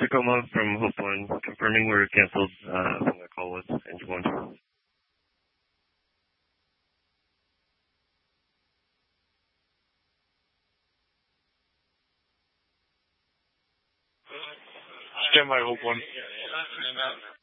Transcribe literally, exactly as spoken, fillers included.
Tacoma from Hope One, confirming we're canceled uh, when the call was into one. Stand by, Hope One.